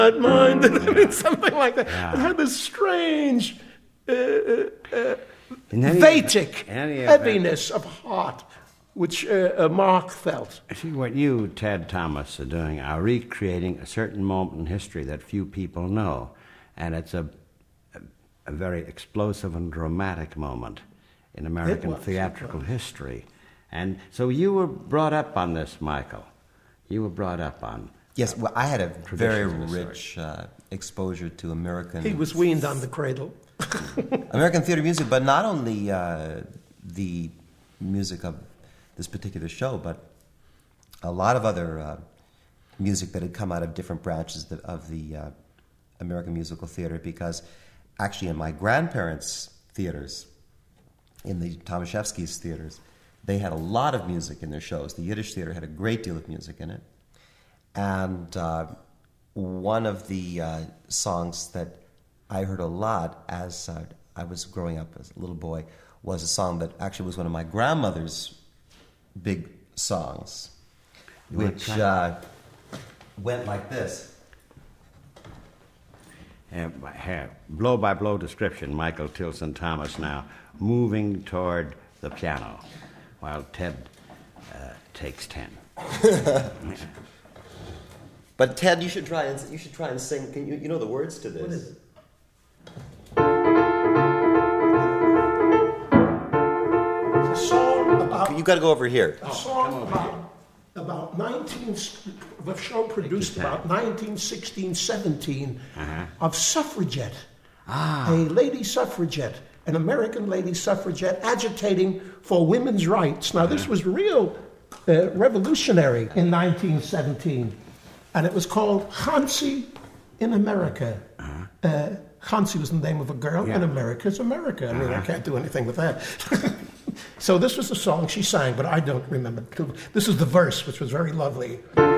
mind, something like that. Yeah. It had this strange Vatic heaviness of heart, which Mark felt. See, what you, Ted Thomas, are doing are recreating a certain moment in history that few people know, and it's a very explosive and dramatic moment in American theatrical history. And so you were brought up on this, Michael. You were brought up on... Yes, well, I had a very rich exposure to American... He was weaned on the cradle. American theater music, but not only the music of this particular show, but a lot of other music that had come out of different branches of the American musical theater, because actually in my grandparents' theaters, in the Tomaszewski's theaters, they had a lot of music in their shows. The Yiddish theater had a great deal of music in it. And one of the songs that I heard a lot as I was growing up as a little boy was a song that actually was one of my grandmother's big songs, which went like this. Blow-by-blow description, Michael Tilson Thomas now moving toward the piano, while Ted takes 10. But Ted, you should try and sing. Can you know the words to this? What is it? It's a song about... You got to go over here. A song about the show produced about 1916, 17 of suffragette. A lady suffragette, an American lady suffragette agitating for women's rights. Now, this was real revolutionary in 1917. And it was called Hansi in America. Hansi was the name of a girl, and America's America. I mean, I can't do anything with that. So this was the song she sang, but I don't remember. This is the verse, which was very lovely.